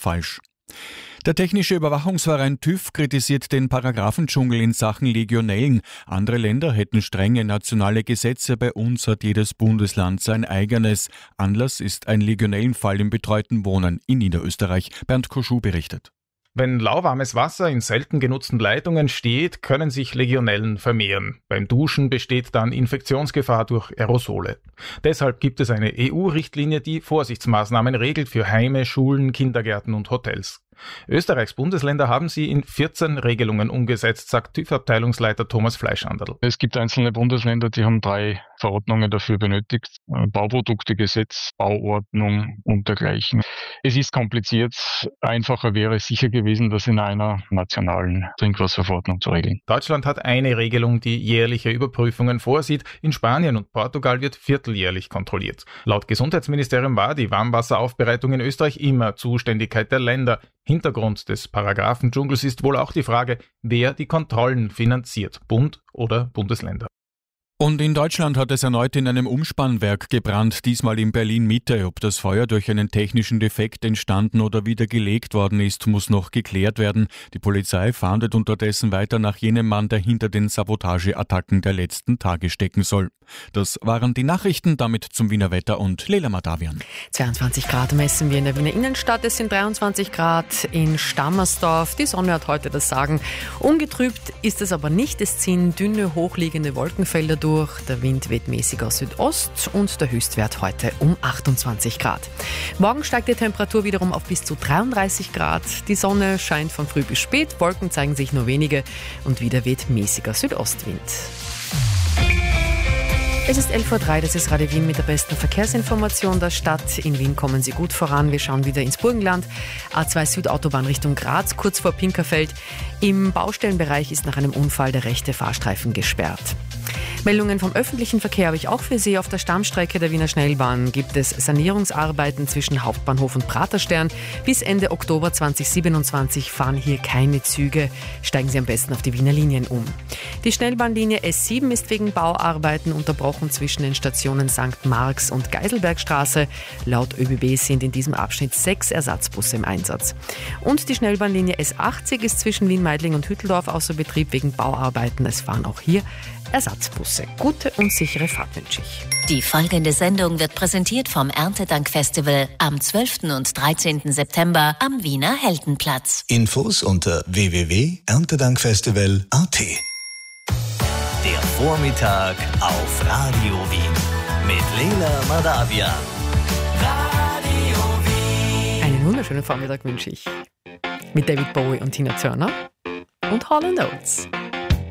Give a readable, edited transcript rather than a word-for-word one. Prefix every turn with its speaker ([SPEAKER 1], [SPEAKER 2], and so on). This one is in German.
[SPEAKER 1] falsch. Der technische Überwachungsverein TÜV kritisiert den Paragraphendschungel in Sachen Legionellen. Andere Länder hätten strenge nationale Gesetze, bei uns hat jedes Bundesland sein eigenes. Anlass ist ein Legionellenfall im betreuten Wohnen in Niederösterreich. Bernd Koschuh berichtet.
[SPEAKER 2] Wenn lauwarmes Wasser in selten genutzten Leitungen steht, können sich Legionellen vermehren. Beim Duschen besteht dann Infektionsgefahr durch Aerosole. Deshalb gibt es eine EU-Richtlinie, die Vorsichtsmaßnahmen regelt für Heime, Schulen, Kindergärten und Hotels. Österreichs Bundesländer haben sie in 14 Regelungen umgesetzt, sagt TÜV-Abteilungsleiter Thomas Fleischandl.
[SPEAKER 3] Es gibt einzelne Bundesländer, die haben 3 Verordnungen dafür benötigt. Bauproduktegesetz, Bauordnung und dergleichen. Es ist kompliziert. Einfacher wäre sicher gewesen, das in einer nationalen Trinkwasserverordnung zu regeln.
[SPEAKER 2] Deutschland hat eine Regelung, die jährliche Überprüfungen vorsieht. In Spanien und Portugal wird vierteljährlich kontrolliert. Laut Gesundheitsministerium war die Warmwasseraufbereitung in Österreich immer Zuständigkeit der Länder. Hintergrund des Paragraphendschungels ist wohl auch die Frage, wer die Kontrollen finanziert, Bund oder Bundesländer.
[SPEAKER 1] Und in Deutschland hat es erneut in einem Umspannwerk gebrannt, diesmal in Berlin-Mitte. Ob das Feuer durch einen technischen Defekt entstanden oder wieder gelegt worden ist, muss noch geklärt werden. Die Polizei fahndet unterdessen weiter nach jenem Mann, der hinter den Sabotageattacken der letzten Tage stecken soll. Das waren die Nachrichten, damit zum Wiener Wetter und Lela Madavian.
[SPEAKER 4] 22 Grad messen wir in der Wiener Innenstadt, es sind 23 Grad in Stammersdorf. Die Sonne hat heute das Sagen. Ungetrübt ist es aber nicht, es ziehen dünne, hochliegende Wolkenfelder durch. Der Wind weht mäßig aus Südost und der Höchstwert heute um 28 Grad. Morgen steigt die Temperatur wiederum auf bis zu 33 Grad. Die Sonne scheint von früh bis spät, Wolken zeigen sich nur wenige und wieder weht mäßiger Südostwind. Es ist 11.03 Uhr, das ist Radio Wien mit der besten Verkehrsinformation der Stadt. In Wien kommen Sie gut voran. Wir schauen wieder ins Burgenland. A2 Südautobahn Richtung Graz, kurz vor Pinkerfeld. Im Baustellenbereich ist nach einem Unfall der rechte Fahrstreifen gesperrt. Meldungen vom öffentlichen Verkehr habe ich auch für Sie. Auf der Stammstrecke der Wiener Schnellbahn gibt es Sanierungsarbeiten zwischen Hauptbahnhof und Praterstern. Bis Ende Oktober 2027 fahren hier keine Züge. Steigen Sie am besten auf die Wiener Linien um. Die Schnellbahnlinie S7 ist wegen Bauarbeiten unterbrochen zwischen den Stationen St. Marx und Geiselbergstraße. Laut ÖBB sind in diesem Abschnitt 6 Ersatzbusse im Einsatz. Und die Schnellbahnlinie S80 ist zwischen Wien-Meidling und Hütteldorf außer Betrieb wegen Bauarbeiten. Es fahren auch hier Ersatzbusse. Gute und sichere Fahrt wünsche ich.
[SPEAKER 5] Die folgende Sendung wird präsentiert vom Erntedankfestival am 12. und 13. September am Wiener Heldenplatz.
[SPEAKER 6] Infos unter www.erntedankfestival.at. Der Vormittag auf Radio Wien mit Lela Madavian. Radio Wien.
[SPEAKER 4] Einen wunderschönen Vormittag wünsche ich. Mit David Bowie und Tina Turner und Hall & Oates.